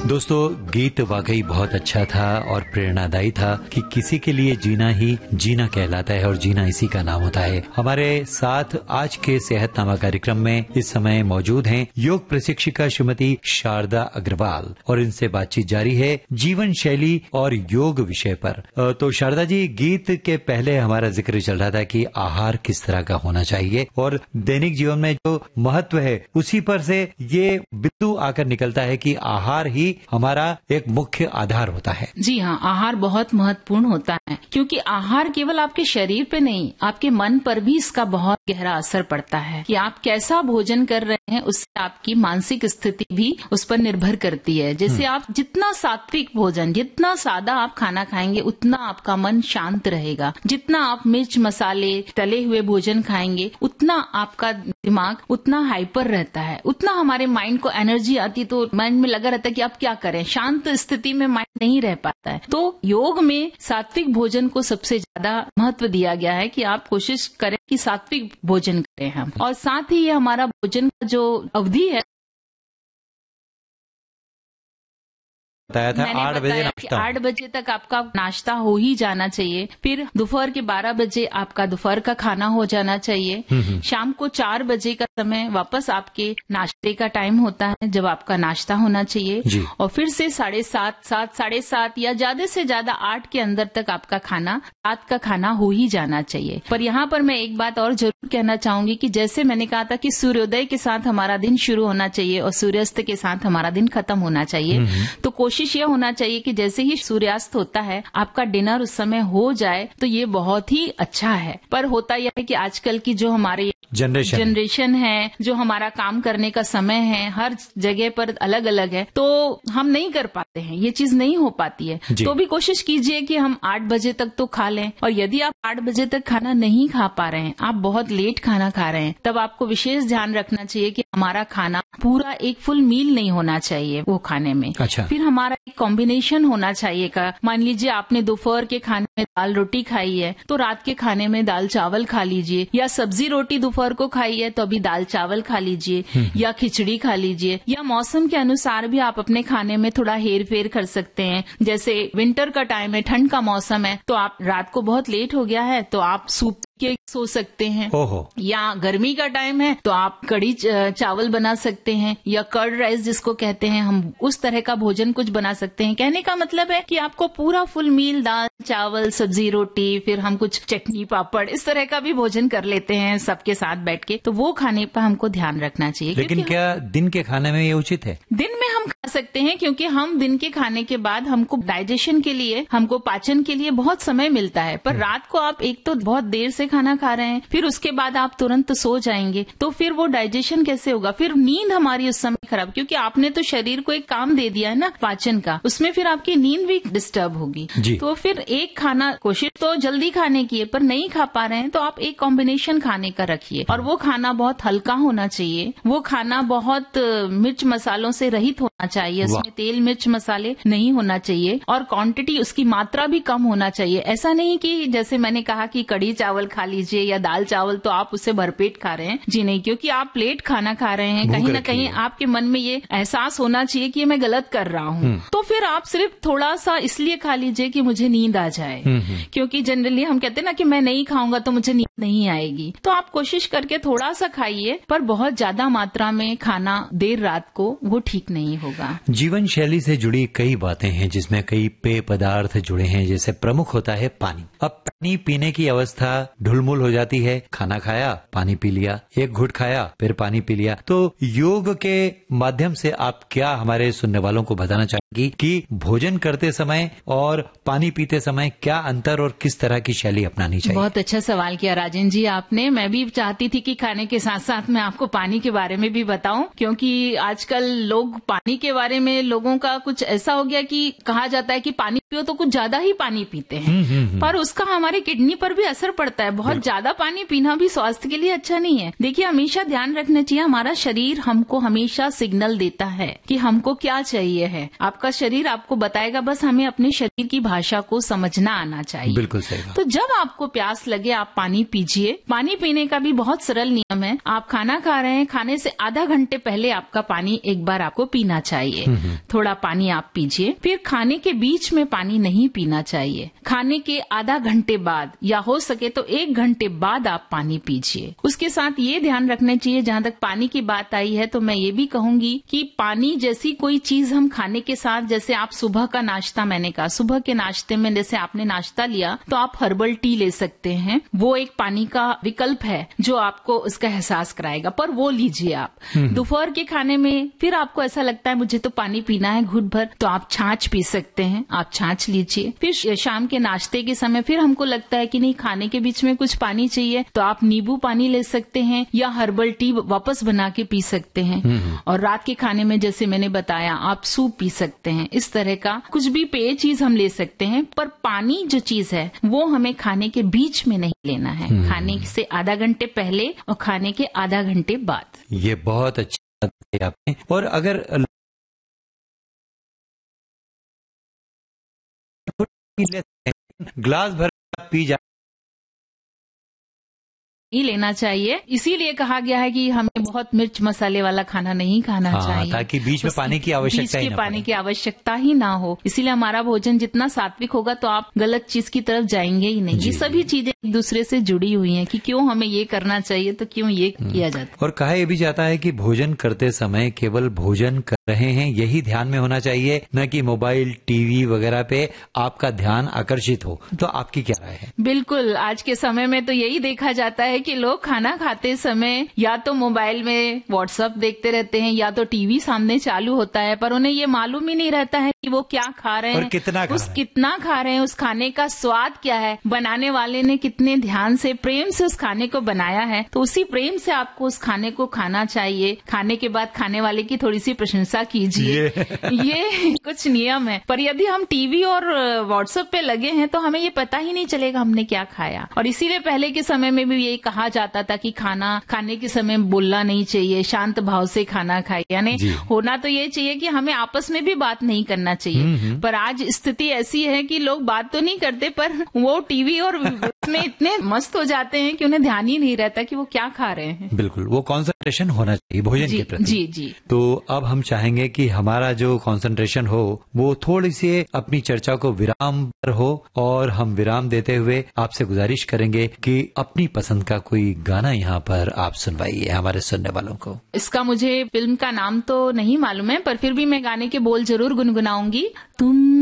दोस्तों, गीत वाकई बहुत अच्छा था और प्रेरणादायी था कि किसी के लिए जीना ही जीना कहलाता है और जीना इसी का नाम होता है। हमारे साथ आज के सेहतनामा कार्यक्रम में इस समय मौजूद हैं योग प्रशिक्षिका श्रीमती शारदा अग्रवाल और इनसे बातचीत जारी है जीवन शैली और योग विषय पर। तो शारदा जी, गीत के पहले हमारा जिक्र चल रहा था कि आहार किस तरह का होना चाहिए और दैनिक जीवन में जो महत्व है उसी पर से ये बिंदु आकर निकलता है कि आहार ही हमारा एक मुख्य आधार होता है। जी हाँ, आहार बहुत महत्वपूर्ण होता है क्योंकि आहार केवल आपके शरीर पे नहीं, आपके मन पर भी इसका बहुत गहरा असर पड़ता है कि आप कैसा भोजन कर रहे हैं, उससे आपकी मानसिक स्थिति भी उस पर निर्भर करती है। जैसे आप जितना सात्विक भोजन, जितना सादा आप खाना खाएंगे, उतना आपका मन शांत रहेगा। जितना आप मिर्च मसाले तले हुए भोजन खाएंगे, उतना आपका दिमाग उतना हाइपर रहता है, उतना हमारे माइंड को एनर्जी आती, तो माइंड में लगा रहता है कि आप क्या करें। शांत स्थिति में माइंड नहीं रह पाता है। तो योग में सात्विक भोजन को सबसे ज्यादा महत्व दिया गया है कि आप कोशिश करें कि सात्विक भोजन करें हम। और साथ ही ये हमारा भोजन का जो अवधि है, बताया था 8 बजे नाश्ता, 8 बजे तक आपका नाश्ता हो ही जाना चाहिए। फिर दोपहर के 12 बजे आपका दोपहर का खाना हो जाना चाहिए। शाम को 4 बजे का समय वापस आपके नाश्ते का टाइम होता है, जब आपका नाश्ता होना चाहिए। और फिर से 7:30, 7:30 या ज्यादा से ज्यादा 8 के अंदर तक आपका खाना, रात का खाना हो ही जाना चाहिए। पर यहाँ पर मैं एक बात और जरूर कहना चाहूंगी कि जैसे मैंने कहा था कि सूर्योदय के साथ हमारा दिन शुरू होना चाहिए और सूर्यास्त के साथ हमारा दिन खत्म होना चाहिए। तो कोशिश यह होना चाहिए कि जैसे ही सूर्यास्त होता है आपका डिनर उस समय हो जाए, तो ये बहुत ही अच्छा है। पर होता यह है कि आजकल की जो हमारी जनरेशन है, जो हमारा काम करने का समय है, हर जगह पर अलग अलग है, तो हम नहीं कर पाते हैं, ये चीज नहीं हो पाती है। तो भी कोशिश कीजिए कि हम 8 बजे तक तो खा लें। और यदि आप 8 बजे तक खाना नहीं खा पा रहे हैं, आप बहुत लेट खाना खा रहे हैं, तब आपको विशेष ध्यान रखना चाहिए कि हमारा खाना पूरा एक फुल मील नहीं होना चाहिए वो खाने में। अच्छा। फिर हमारा एक कॉम्बिनेशन होना चाहिए का। मान लीजिए आपने दोपहर के खाने में दाल रोटी खाई है, तो रात के खाने में दाल चावल खा लीजिए, या सब्जी रोटी दोपहर को खाई है तो अभी दाल चावल खा लीजिए, या खिचड़ी खा लीजिए। या मौसम के अनुसार भी आप अपने खाने में थोड़ा हेर फेर कर सकते हैं। जैसे विंटर का टाइम है, ठंड का मौसम है, तो आप रात को बहुत लेट हो गया है तो आप सूप के सो सकते हैं। या गर्मी का टाइम है तो आप कढ़ी चावल बना सकते हैं, या कर्ड राइस जिसको कहते हैं, हम उस तरह का भोजन कुछ बना सकते हैं। कहने का मतलब है कि आपको पूरा फुल मील दाल चावल सब्जी रोटी, फिर हम कुछ चटनी पापड़ इस तरह का भी भोजन कर लेते हैं सबके साथ बैठ के, तो वो खाने पर हमको ध्यान रखना चाहिए। लेकिन क्या दिन के खाने में ये उचित है? दिन में हम खा सकते हैं, क्योंकि हम दिन के खाने के बाद हमको डाइजेशन के लिए, हमको पाचन के लिए बहुत समय मिलता है। पर रात को आप एक तो बहुत देर से खाना खा रहे हैं, फिर उसके बाद आप तुरंत सो जाएंगे, तो फिर वो डाइजेशन कैसे होगा? फिर नींद हमारी उस समय खराब, क्योंकि आपने तो शरीर को एक काम दे दिया है ना पाचन का, उसमें फिर आपकी नींद भी डिस्टर्ब होगी। तो फिर एक खाना कोशिश तो जल्दी खाने की है, पर नहीं खा पा रहे हैं तो आप एक कॉम्बिनेशन खाने का रखिए। और वो खाना बहुत हल्का होना चाहिए, वो खाना बहुत मिर्च मसालों से रहित होना चाहिए, उसमें तेल मिर्च मसाले नहीं होना चाहिए, और क्वांटिटी उसकी मात्रा भी कम होना चाहिए। ऐसा नहीं कि जैसे मैंने कहा कि कढ़ी चावल खा लीजिए या दाल चावल तो आप उसे भरपेट खा रहे हैं। जी नहीं, क्योंकि आप प्लेट खाना खा रहे हैं, कहीं ना कहीं आपके मन में ये एहसास होना चाहिए कि मैं गलत कर रहा हूँ। तो फिर आप सिर्फ थोड़ा सा इसलिए खा लीजिए कि मुझे नींद आ जाए, क्योंकि जनरली हम कहते हैं ना कि मैं नहीं खाऊंगा तो मुझे नींद नहीं आएगी। तो आप कोशिश करके थोड़ा सा खाइए, पर बहुत ज्यादा मात्रा में खाना देर रात को वो ठीक नहीं होगा। जीवन शैली से जुड़ी कई बातें हैं जिसमें कई पेय पदार्थ जुड़े हैं, जैसे प्रमुख होता है पानी। अब पानी पीने की अवस्था ढुलमुल हो जाती है, खाना खाया पानी पी लिया, एक घुट खाया फिर पानी पी लिया। तो योग के माध्यम से आप क्या हमारे सुनने वालों को बताना चाहेंगी कि भोजन करते समय और पानी पीते समय क्या अंतर और किस तरह की शैली अपनानी चाहिए? बहुत अच्छा सवाल किया राजन जी आपने। मैं भी चाहती थी कि खाने के साथ साथ मैं आपको पानी के बारे में भी बताऊं, क्योंकि आजकल लोग पानी के बारे में, लोगों का कुछ ऐसा हो गया कि कहा जाता है कि पानी पियो तो कुछ ज्यादा ही पानी पीते हैं, पर उसका हमारे किडनी पर भी असर पड़ता है। बहुत ज्यादा पानी पीना भी स्वास्थ्य के लिए अच्छा नहीं है। देखिए, हमेशा ध्यान रखना चाहिए, हमारा शरीर हमको हमेशा सिग्नल देता है कि हमको क्या चाहिए है। आप आपका शरीर आपको बताएगा, बस हमें अपने शरीर की भाषा को समझना आना चाहिए। बिल्कुल सही बात। तो जब आपको प्यास लगे आप पानी पीजिए। पानी पीने का भी बहुत सरल नियम है। आप खाना खा रहे हैं, खाने से आधा घंटे पहले आपका पानी एक बार आपको पीना चाहिए। थोड़ा पानी आप पीजिए। फिर खाने के बीच में पानी नहीं पीना चाहिए। खाने के आधा घंटे बाद या हो सके तो 1 घंटे बाद आप पानी पीजिए। उसके साथ ये ध्यान रखना चाहिए, जहाँ तक पानी की बात आई है तो मैं ये भी कहूंगी कि पानी जैसी कोई चीज हम खाने के साथ, जैसे आप सुबह का नाश्ता, मैंने कहा सुबह के नाश्ते में जैसे आपने नाश्ता लिया तो आप हर्बल टी ले सकते हैं। वो एक पानी का विकल्प है जो आपको उसका एहसास कराएगा, पर वो लीजिए आप। दोपहर के खाने में फिर आपको ऐसा लगता है मुझे तो पानी पीना है घुट भर, तो आप छाछ पी सकते हैं, आप छाछ लीजिए। फिर शाम के नाश्ते के समय फिर हमको लगता है कि नहीं खाने के बीच में कुछ पानी चाहिए, तो आप नींबू पानी ले सकते हैं या हर्बल टी वापस बना के पी सकते हैं। और रात के खाने में जैसे मैंने बताया आप सूप पी सकते हैं। इस तरह का कुछ भी पेय चीज हम ले सकते हैं, पर पानी जो चीज है वो हमें खाने के बीच में नहीं लेना है, खाने से आधा घंटे पहले और खाने के आधा घंटे बाद। ये बहुत अच्छी बात है आपने। और अगर ग्लास भर पी जा ही लेना चाहिए। इसीलिए कहा गया है कि हमें बहुत मिर्च मसाले वाला खाना नहीं खाना चाहिए, ताकि बीच में पानी की आवश्यकता ही ना पानी की आवश्यकता ही ना हो। इसीलिए हमारा भोजन जितना सात्विक होगा तो आप गलत चीज की तरफ जाएंगे ही नहीं। ये सभी चीजें एक दूसरे से जुड़ी हुई हैं कि क्यों हमें ये करना चाहिए तो क्यों ये किया जाता है। और कहा यह भी जाता है कि भोजन करते समय केवल भोजन कर रहे हैं यही ध्यान में होना चाहिए, न कि मोबाइल टीवी वगैरह पे आपका ध्यान आकर्षित हो। तो आपकी क्या राय है? बिल्कुल, आज के समय में तो यही देखा जाता है कि लोग खाना खाते समय या तो मोबाइल में व्हाट्सएप देखते रहते हैं या तो टीवी सामने चालू होता है, पर उन्हें ये मालूम ही नहीं रहता है कि वो क्या खा रहे हैं, कितना खा रहे हैं, उस खाने का स्वाद क्या है, बनाने वाले ने कितने ध्यान से प्रेम से उस खाने को बनाया है। तो उसी प्रेम से आपको उस खाने को खाना चाहिए। खाने के बाद खाने वाले की थोड़ी सी प्रशंसा कीजिए। ये कुछ नियम है। पर यदि हम टीवी और व्हाट्सएप पे लगे हैं तो हमें ये पता ही नहीं चलेगा हमने क्या खाया। और इसीलिए पहले के समय में भी यही कहा जाता था कि खाना खाने के समय बोलना नहीं चाहिए, शांत भाव से खाना खाए। यानी होना तो ये चाहिए कि हमें आपस में भी बात नहीं करना चाहिए। पर आज स्थिति ऐसी है कि लोग बात तो नहीं करते, पर वो टीवी और में इतने मस्त हो जाते हैं कि उन्हें ध्यान ही नहीं रहता कि वो क्या खा रहे हैं। बिल्कुल, वो कंसंट्रेशन होना चाहिए भोजन के प्रति। जी जी। तो अब हम चाहेंगे कि हमारा जो कंसंट्रेशन हो वो थोड़ी सी अपनी चर्चा को विराम पर हो, और हम विराम देते हुए आपसे गुजारिश करेंगे कि अपनी पसंद का कोई गाना यहाँ पर आप सुनवाइए हमारे सुनने वालों को। इसका मुझे फिल्म का नाम तो नहीं मालूम है, पर फिर भी मैं गाने के बोल जरूर गुनगुनाऊंगी। तुम